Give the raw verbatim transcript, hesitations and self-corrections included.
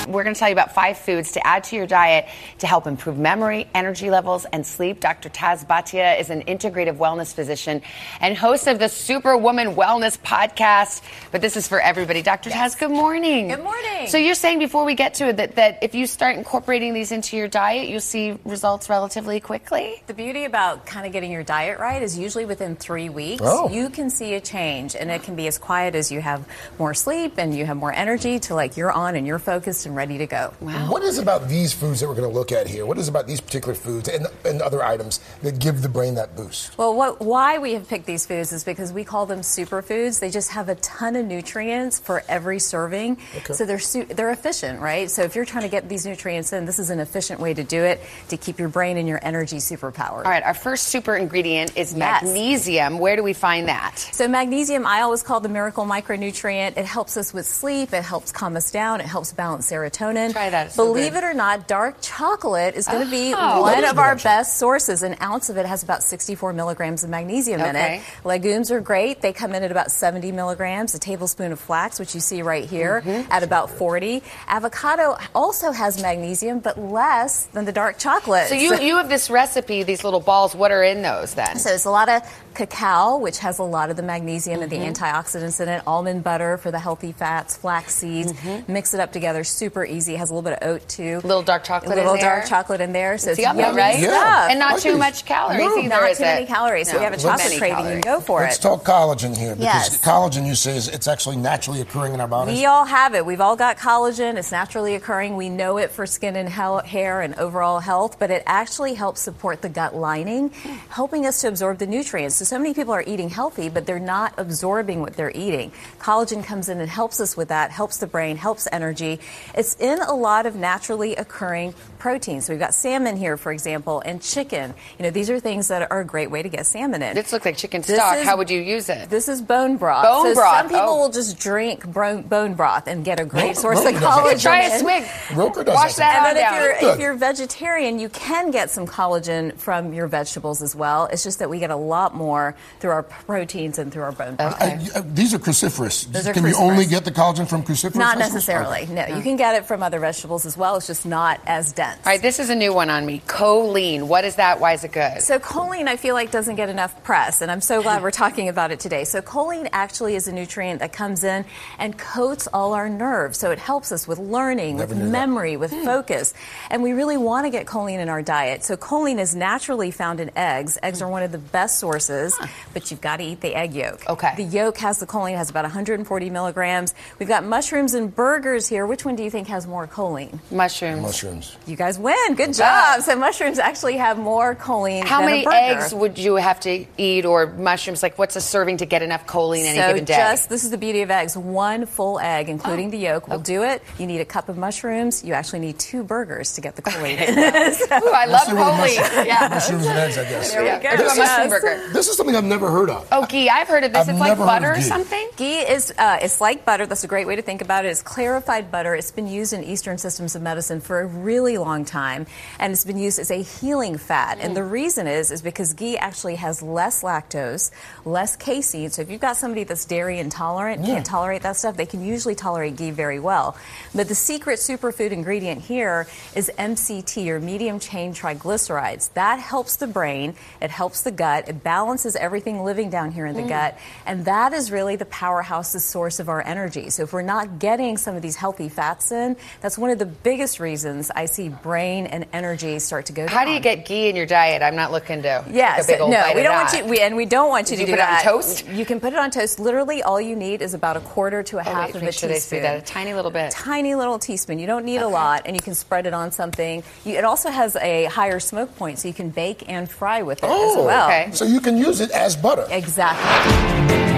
we're going to tell you about five foods to add to your diet to help improve memory, energy levels, and sleep. Doctor Taz Bhatia is an integrative wellness physician and host of the Superwoman Wellness podcast. But this is for everybody. Doctor Yes. Taz, good morning. Good morning. So you're saying before we get to it that, that if you start incorporating these into your diet, you'll see results relatively quickly? The beauty about kind of getting your diet right is usually within three weeks, Oh. you can see a change. And it can be as quiet as you have more sleep and you have more energy to like you're on and you're focused and ready to go. Wow. What is about these foods that we're going to look at here? What is about these particular foods and, and other items that give the brain that boost? Well, what, why we have picked these foods is because we call them superfoods. They just have a ton of nutrients for every serving. Okay. So they're su- they're efficient, right? So if you're trying to get these nutrients in, this is an efficient way to do it to keep your brain and your energy superpowered. All right, our first super ingredient is Yes. magnesium. Where do we find that? So magnesium, I always call the miracle micronutrient. It helps us with sleep. It helps calm us down. It helps balance serotonin. Try that. It's so Believe good. it or not, dark chocolate is going to be Oh. one That is of our good. best sources. An ounce of it has about sixty-four milligrams of magnesium in Okay. it. Legumes are great. They come in at about seventy milligrams. A tablespoon of flax, which you see right here, Mm-hmm. at about forty. Avocado also has magnesium, but less than the dark chocolate. So you, you have this recipe, these little balls. What are in those then? So it's a lot of cacao, which has a lot of the magnesium and the Mm-hmm. antioxidants in it. Almond butter for the healthy fats, flax seeds. Mm-hmm. Mix it up together, super easy. Has a little bit of oat too. Little dark chocolate A little in there? dark chocolate in there. So It's it's, yummy, yummy right? Yeah. stuff. And not Like too these. much calories No, either, Not is too many it? calories. So No. we have a Too chocolate many craving. You calories. can go for Let's it. talk collagen here, because Yes. collagen, you say, is it's actually naturally occurring in our bodies. We all have it. We've all got collagen. It's naturally occurring. We know it for skin and hel- hair and overall health, but it actually helps support the gut lining, helping us to absorb the nutrients. So, so many people are eating healthy, but they're not absorbing what they're eating. Collagen comes in and helps us with that, helps the brain, helps energy. It's in a lot of naturally occurring proteins. So we've got salmon here, for example, and chicken. You know, these are things that are a great way to get salmon in. This looks like chicken This stock. is- How would you use it? This is bone broth. Bone so broth, some people oh. will just drink bro- bone broth and get a great Ro- source Roker of does that. collagen. Try a in. swig. Roker does Wash that. that And on then if down. you're, Good. if you're vegetarian, you can get some collagen from your vegetables as well. It's just that we get a lot more through our proteins and through our bone broth. Uh, uh, these are cruciferous. Those are Can you cruciferous. only get the collagen from cruciferous? Not vegetables? necessarily. Okay. No, you can get it from other vegetables as well. It's just not as dense. All right, this is a new one on me. Choline. What is that? Why is it good? So choline, I feel like, doesn't get enough press, and I'm so glad we're talking about it today. So choline actually is a nutrient that comes in and coats all our nerves. So it helps us with learning, Never with knew that. memory, with focus. And we really want to get choline in our diet. So choline is naturally found in eggs. Eggs are one of the best sources, but you've got to eat the egg yolk. Okay. The yolk has the choline, has about one hundred forty milligrams. We've got mushrooms and burgers here. Which one do you think has more choline? Mushrooms. Mushrooms. You guys win. Good job. job. So mushrooms actually have more choline How than many a burger. eggs would you have to eat, or mushrooms? Like, what's a serving to get enough choline any so given day? just this is the beauty of eggs. One full egg, including the yolk, will do it. You need a cup of mushrooms. You actually need two burgers to get the choline. Ooh, I love Let's see what choline. mushroom- Yeah. Mushrooms and eggs, I guess. There we Yeah. go. Or do a mushroom Yes. burger. This is something I've never heard of. Oh, ghee. I've heard of this. I've it's like never heard of butter or ghee. something. Ghee is uh, it's like butter. That's a great way to think about it. It's clarified butter. It's been used in Eastern systems of medicine for a really long time, and it's been used as a healing fat. And the reason is is because ghee actually has less lactose, less casein. So if you've got somebody that's dairy intolerant, Yeah. can't tolerate that stuff, they can usually tolerate ghee very well. But the secret superfood ingredient here is M C T, or medium chain triglycerides. That helps the brain. It helps the gut. It balances everything living down here in the gut. And that is really the powerhouse, the source of our energy. So if we're not getting some of these healthy fats in, that's one of the biggest reasons I see brain and energy start to go down. How do you get ghee in your diet? I'm not looking to Yeah, take a big so- old no, bite we of don't want that. you, we, and we don't want you Do to you do put it on that. toast? You can put it on toast. Literally, all you need is about a quarter to a Oh, half wait, of make a sure they see teaspoon. that. A tiny little bit. Tiny little teaspoon. You don't need a lot, and you can spread it on something. You, it also has a higher smoke point, so you can bake and fry with it Oh, as well. okay. So you can use it as butter. Exactly.